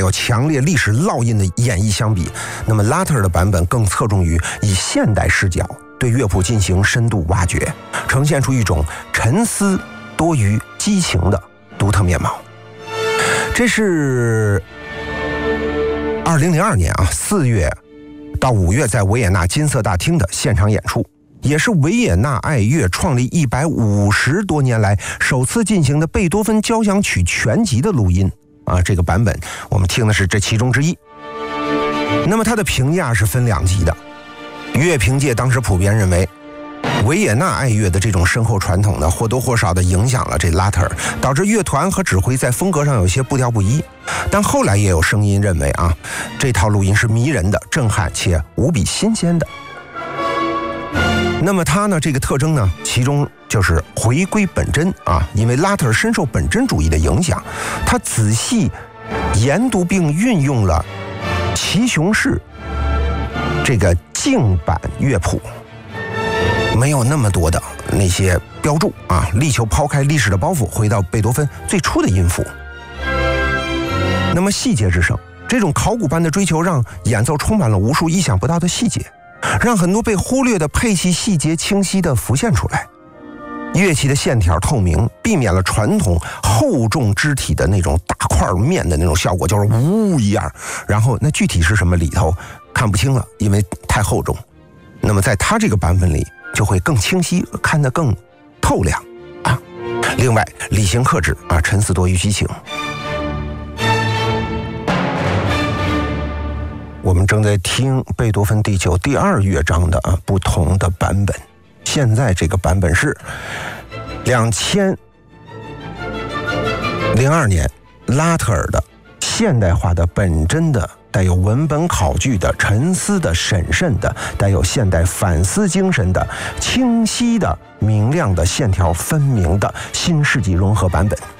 有强烈历史烙印的演绎相比，那么拉特尔的版本更侧重于以现代视角对乐谱进行深度挖掘，呈现出一种沉思多于激情的独特面貌。这是2002年4月到5月在维也纳金色大厅的现场演出，也是维也纳爱乐创立150多年来首次进行的贝多芬交响曲全集的录音这个版本我们听的是这其中之一。那么它的评价是分两极的，乐评界当时普遍认为维也纳爱乐的这种深厚传统呢，或多或少地影响了这拉特尔，导致乐团和指挥在风格上有些步调不一。但后来也有声音认为这套录音是迷人的、震撼且无比新鲜的。那么它呢，这个特征呢，其中就是回归本真因为拉特尔深受本真主义的影响，他仔细研读并运用了齐雄式这个静板乐谱，没有那么多的那些标注力求抛开历史的包袱，回到贝多芬最初的音符。那么细节之声，这种考古般的追求让演奏充满了无数意想不到的细节，让很多被忽略的配器细节清晰地浮现出来。乐器的线条透明，避免了传统厚重肢体的那种大块面的那种效果，就是呜一样，然后那具体是什么里头看不清了，因为太厚重。那么在它这个版本里就会更清晰，看得更透亮另外理性克制沉思多于激情。我们正在听贝多芬第9、第2乐章的不同的版本。现在这个版本是2002年拉特尔的现代化的、本真的、带有文本考据的、沉思的、审慎的、带有现代反思精神的、清晰的、明亮的、线条分明的新世纪融合版本。